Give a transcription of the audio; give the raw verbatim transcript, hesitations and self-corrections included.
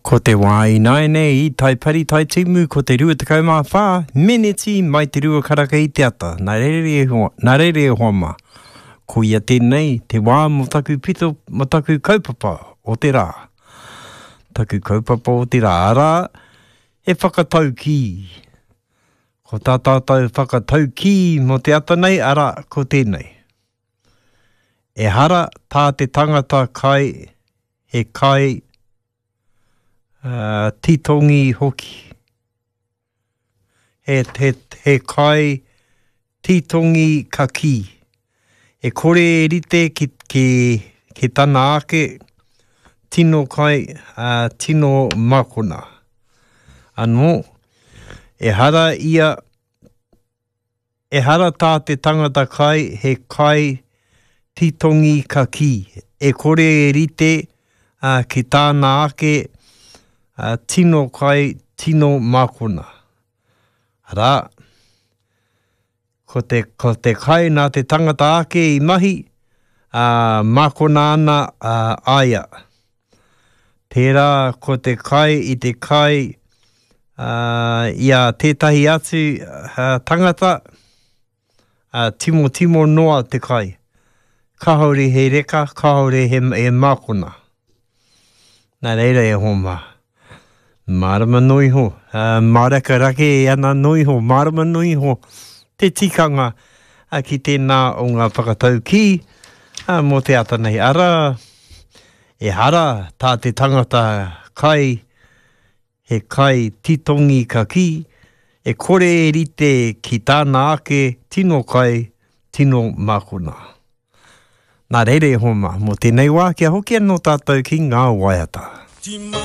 Ko te wai nai nei, tai pari tai timu, ko te rua te kaumā whā, meneti mai te rua karaka i te ata, nā rere hoa, nā rere hoa ma. Ko ia tēnei, te wā mo taku pito, mo taku kaupapa o te rā. Taku kaupapa o te rā, ara, e whakatau ki. Ko tā tātou whakatau ki mo te ata nei, ara, ko tēnei. E hara tā te tangata kai, he kai, Uh, titongi hoki. He, he, he kai titongi ka ki. E kore e rite ki, ki, ki tana ake tino kai, uh, tino makona. Anō, e hara ia, e hara tā te tangata kai, he kai titongi ka ki. E kore e rite uh, ki tāna ake Uh, tino kai, tino makona. Ara, ko te, ko te kai nā te tangata ake i mahi, uh, makona ana uh, aia. Tērā, ko te kai i te kai, uh, ia tētahi atu uh, tangata, uh, timo timo noa te kai. Kahaure he reka, kahaure he, he makona. Nā reira e homa. Marama nui ho, uh, maraka rake e ana nui ho, marama nui ho, te tikanga uh, ki tēnā o ngā whakatau ki, uh, mō te ata nei. Ara, e hara tā te tangata kai, he kai titongi ka ki, e kore e rite ki tāna ake, tino kai, tino makona. Nā reire homa, mō tēnei wā, kia hoki anō tātou ki ngā waiata.